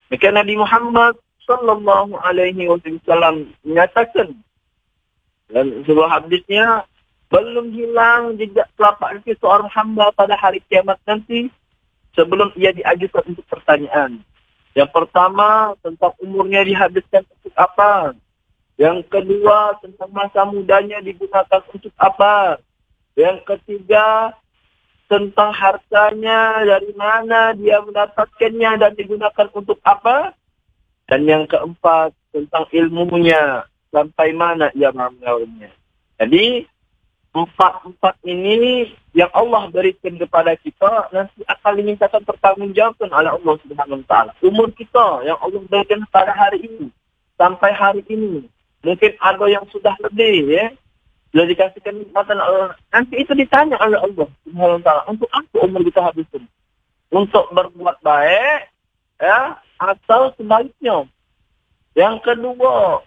Maka Nabi Muhammad sallallahu alaihi wasallam menyatakan dan sebuah hadisnya, belum hilang jejak telapak kaki seorang hamba pada hari kiamat nanti sebelum ia diajukan untuk pertanyaan. Yang pertama, tentang umurnya dihabiskan untuk apa? Yang kedua, tentang masa mudanya digunakan untuk apa? Yang ketiga, tentang hartanya, dari mana dia mendapatkannya dan digunakan untuk apa? Dan yang keempat, tentang ilmunya, sampai mana ia mengamalkannya. Jadi, empat ini yang Allah berikan kepada kita nanti akan dimintakan pertanggungjawaban oleh Allah Subhanahu Wa Taala. Umur kita yang Allah berikan pada hari ini sampai hari ini, mungkin ada yang sudah lebih, ya. Sudah dikasihkan nikmatan Allah. Nanti itu ditanya oleh Allah Subhanahu Wa Taala, untuk apa umur kita habiskan? Untuk berbuat baik, ya, atau sebaliknya. Yang kedua,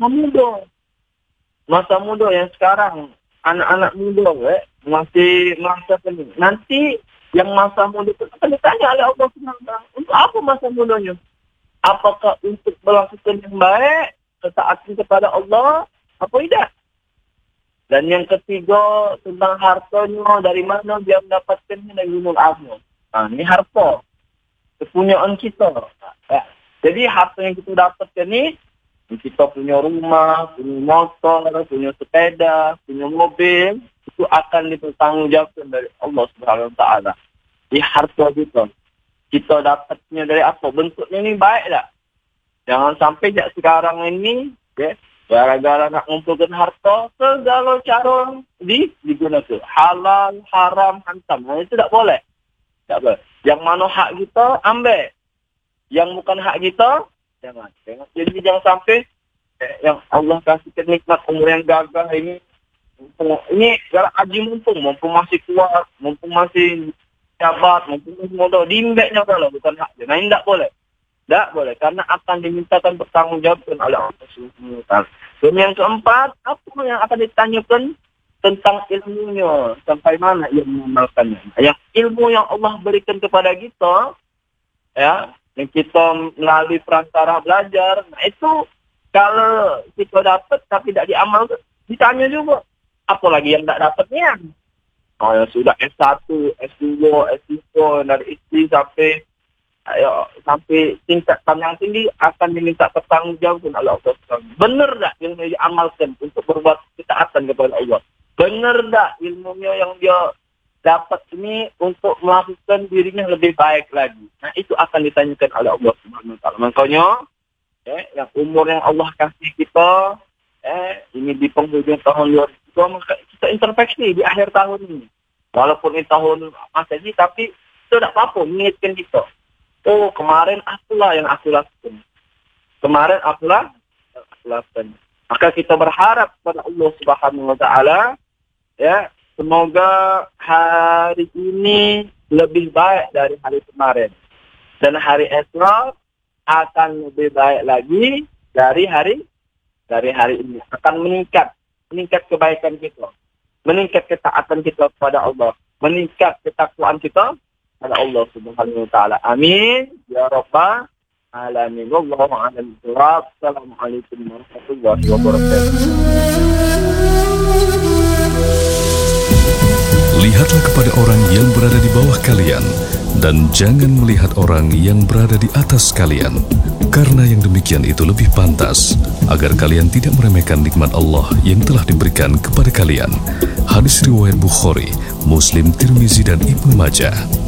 masa muda yang sekarang anak-anak muda masih masa penuh. Nanti yang masa muda itu akan ditanya oleh Allah SWT, untuk apa masa mudanya? Apakah untuk melakukan yang baik, ketaatan kepada Allah, apa tidak? Dan yang ketiga, tentang hartanya, dari mana dia mendapatkannya dari gunung Allah. Ini harta, kepunyaan kita. Jadi harta yang kita dapatkan ni, kita punya rumah, punya motor, punya sepeda, punya mobil, itu akan dipertanggungjawabkan dari Allah Subhanahu Wa Taala. Di harta kita. Kita dapatnya dari apa? Bentuknya ni baik tak? Jangan sampai sekarang ini, gara-gara nak mengumpulkan harta, segala cara digunakan. Halal, haram, hantam. Itu tak boleh. Tak boleh. Yang mana hak kita, ambil. Yang bukan hak kita, jangan. Jadi jangan sampai yang Allah kasihkan nikmat umur yang gagah ini gara haji mumpung masih kuat, mumpung masih jabat, mumpung masih muda, diimbeknya kalau bukan hak dia. Nah, ini tak boleh. Tak boleh, karena akan dimintakan pertanggungjawaban oleh Allah Subhanahu Wa Taala. Dan yang keempat, apa yang akan ditanyakan tentang ilmunya, sampai mana ia mengamalkannya. Yang ilmu yang Allah berikan kepada kita, ya, yang kita melalui perantara belajar, nah itu kalau kita dapat tapi tidak diamalkan, ditanya juga. Apalagi yang tak dapatnya. Yang sudah S1, S2, S3, dari istri sampai tingkatan yang tinggi akan diminta pertanggungjawaban oleh Allah. Benar tak ilmu yang diamalkan untuk berbuat ketaatan kepada Allah? Benar tak ilmunya yang dia dapat ini untuk melakukan dirinya lebih baik lagi? Nah, itu akan ditanyakan oleh Allah Subhanahu Wa Taala. Makanya, yang umur yang Allah kasih kita, ini di penghujung tahun 2020, maka kita introspeksi di akhir tahun ini. Walaupun ini tahun Masehi, tapi itu tak apa-apa, mengingatkan kita. Oh, kemarin apalah yang aku lakukan. Kemarin apalah yang aku lakukan. Maka kita berharap kepada Allah Subhanahu Wa Taala, ya, semoga hari ini lebih baik dari hari kemarin. Dan hari esok akan lebih baik lagi dari hari ini. Akan meningkat kebaikan kita. Meningkat ketaatan kita kepada Allah. Meningkat ketakwaan kita kepada Allah Subhanahu Wa Taala. Amin. Ya Rabbal Alamin. Wallahu a'lam bishawab. Assalamualaikum warahmatullahi wabarakatuh. Lihatlah kepada orang yang berada di bawah kalian dan jangan melihat orang yang berada di atas kalian, karena yang demikian itu lebih pantas agar kalian tidak meremehkan nikmat Allah yang telah diberikan kepada kalian. Hadis riwayat Bukhari, Muslim, Tirmizi dan Ibnu Majah.